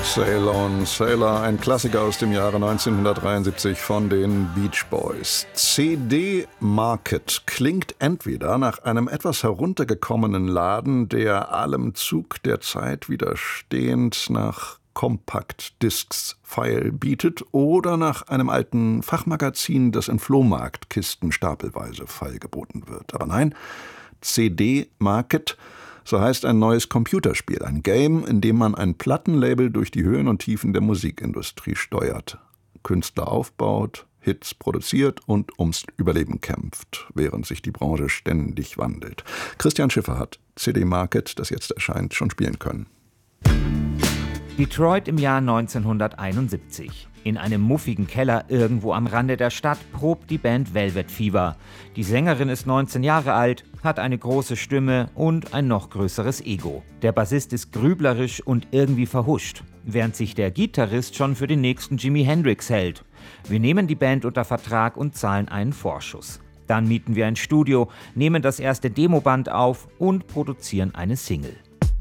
Sail on, Sailor, ein Klassiker aus dem Jahre 1973 von den Beach Boys. CD Market klingt entweder nach einem etwas heruntergekommenen Laden, der allem Zug der Zeit widerstehend nach Compact Discs File bietet, oder nach einem alten Fachmagazin, das in Flohmarktkisten stapelweise feilgeboten wird. Aber nein, CD Market, so heißt ein neues Computerspiel, ein Game, in dem man ein Plattenlabel durch die Höhen und Tiefen der Musikindustrie steuert, Künstler aufbaut, Hits produziert und ums Überleben kämpft, während sich die Branche ständig wandelt. Christian Schiffer hat CD Market, das jetzt erscheint, schon spielen können. Detroit im Jahr 1971. In einem muffigen Keller irgendwo am Rande der Stadt probt die Band Velvet Fever. Die Sängerin ist 19 Jahre alt, hat eine große Stimme und ein noch größeres Ego. Der Bassist ist grüblerisch und irgendwie verhuscht, während sich der Gitarrist schon für den nächsten Jimi Hendrix hält. Wir nehmen die Band unter Vertrag und zahlen einen Vorschuss. Dann mieten wir ein Studio, nehmen das erste Demoband auf und produzieren eine Single.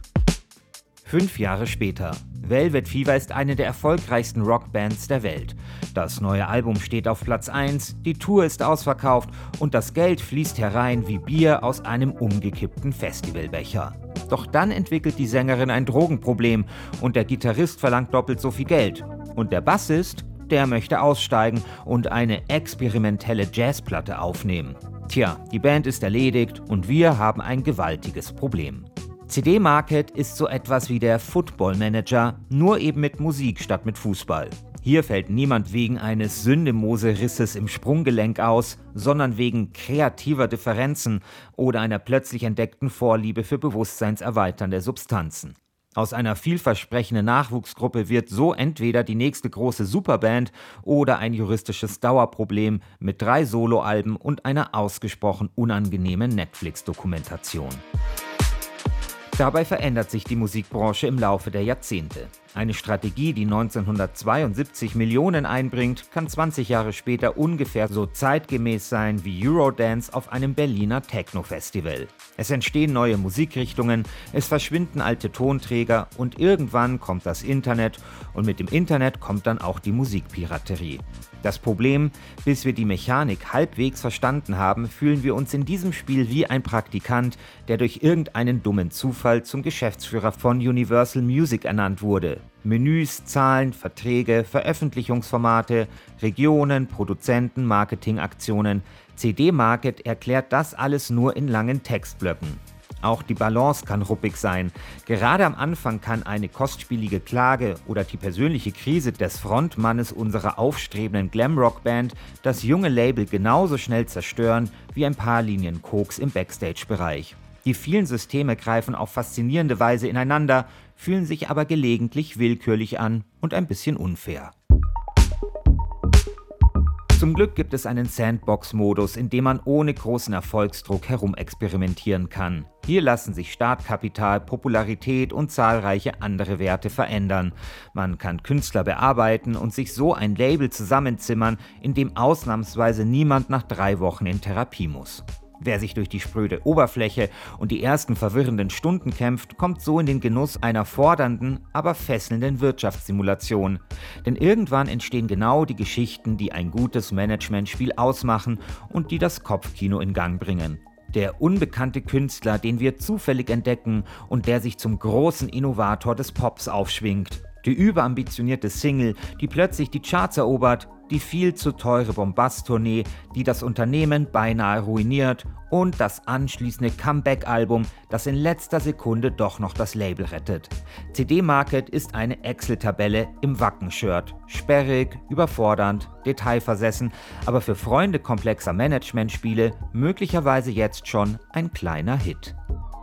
5 Jahre später. Velvet Fever ist eine der erfolgreichsten Rockbands der Welt. Das neue Album steht auf Platz 1, die Tour ist ausverkauft und das Geld fließt herein wie Bier aus einem umgekippten Festivalbecher. Doch dann entwickelt die Sängerin ein Drogenproblem und der Gitarrist verlangt doppelt so viel Geld. Und der Bassist, der möchte aussteigen und eine experimentelle Jazzplatte aufnehmen. Tja, die Band ist erledigt und wir haben ein gewaltiges Problem. CD Market ist so etwas wie der Football Manager, nur eben mit Musik statt mit Fußball. Hier fällt niemand wegen eines Syndemoserisses im Sprunggelenk aus, sondern wegen kreativer Differenzen oder einer plötzlich entdeckten Vorliebe für bewusstseinserweiternde Substanzen. Aus einer vielversprechenden Nachwuchsgruppe wird so entweder die nächste große Superband oder ein juristisches Dauerproblem mit 3 Soloalben und einer ausgesprochen unangenehmen Netflix-Dokumentation. Dabei verändert sich die Musikbranche im Laufe der Jahrzehnte. Eine Strategie, die 1972 Millionen einbringt, kann 20 Jahre später ungefähr so zeitgemäß sein wie Eurodance auf einem Berliner Techno-Festival. Es entstehen neue Musikrichtungen, es verschwinden alte Tonträger und irgendwann kommt das Internet und mit dem Internet kommt dann auch die Musikpiraterie. Das Problem, bis wir die Mechanik halbwegs verstanden haben, fühlen wir uns in diesem Spiel wie ein Praktikant, der durch irgendeinen dummen Zufall zum Geschäftsführer von Universal Music ernannt wurde. Menüs, Zahlen, Verträge, Veröffentlichungsformate, Regionen, Produzenten, Marketingaktionen. CD Market erklärt das alles nur in langen Textblöcken. Auch die Balance kann ruppig sein. Gerade am Anfang kann eine kostspielige Klage oder die persönliche Krise des Frontmannes unserer aufstrebenden Glamrock-Band das junge Label genauso schnell zerstören wie ein paar Linien Koks im Backstage-Bereich. Die vielen Systeme greifen auf faszinierende Weise ineinander, fühlen sich aber gelegentlich willkürlich an und ein bisschen unfair. Zum Glück gibt es einen Sandbox-Modus, in dem man ohne großen Erfolgsdruck herumexperimentieren kann. Hier lassen sich Startkapital, Popularität und zahlreiche andere Werte verändern. Man kann Künstler bearbeiten und sich so ein Label zusammenzimmern, in dem ausnahmsweise niemand nach 3 Wochen in Therapie muss. Wer sich durch die spröde Oberfläche und die ersten verwirrenden Stunden kämpft, kommt so in den Genuss einer fordernden, aber fesselnden Wirtschaftssimulation. Denn irgendwann entstehen genau die Geschichten, die ein gutes Managementspiel ausmachen und die das Kopfkino in Gang bringen. Der unbekannte Künstler, den wir zufällig entdecken und der sich zum großen Innovator des Pops aufschwingt. Die überambitionierte Single, die plötzlich die Charts erobert, die viel zu teure Bombast-Tournee, die das Unternehmen beinahe ruiniert und das anschließende Comeback-Album, das in letzter Sekunde doch noch das Label rettet. CD Market ist eine Excel-Tabelle im Wacken-Shirt. Sperrig, überfordernd, detailversessen, aber für Freunde komplexer Managementspiele möglicherweise jetzt schon ein kleiner Hit.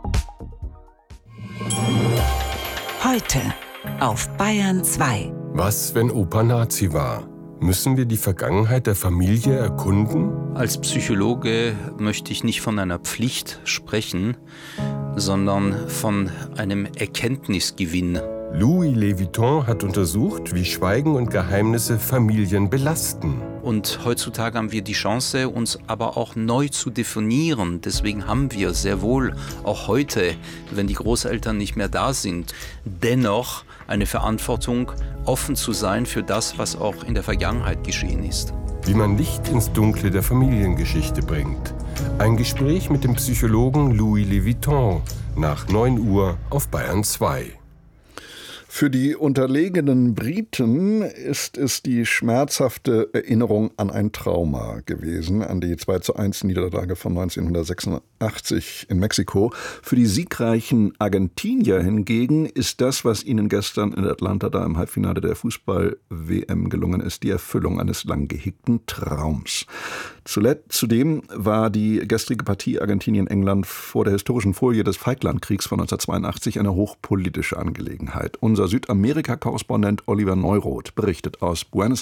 Heute auf Bayern 2. Was, wenn Opa Nazi war? Müssen wir die Vergangenheit der Familie erkunden? Als Psychologe möchte ich nicht von einer Pflicht sprechen, sondern von einem Erkenntnisgewinn. Louis Leviton hat untersucht, wie Schweigen und Geheimnisse Familien belasten. Und heutzutage haben wir die Chance, uns aber auch neu zu definieren. Deswegen haben wir sehr wohl auch heute, wenn die Großeltern nicht mehr da sind, dennoch eine Verantwortung, offen zu sein für das, was auch in der Vergangenheit geschehen ist. Wie man Licht ins Dunkle der Familiengeschichte bringt. Ein Gespräch mit dem Psychologen Louis Leviton nach 9 Uhr auf Bayern 2. Für die unterlegenen Briten ist es die schmerzhafte Erinnerung an ein Trauma gewesen, an die 2:1 Niederlage von 1986 in Mexiko. Für die siegreichen Argentinier hingegen ist das, was ihnen gestern in Atlanta da im Halbfinale der Fußball-WM gelungen ist, die Erfüllung eines lang gehegten Traums. Zudem war die gestrige Partie Argentinien-England vor der historischen Folie des Falklandkriegs von 1982 eine hochpolitische Angelegenheit. Unser Südamerika-Korrespondent Oliver Neuroth berichtet aus Buenos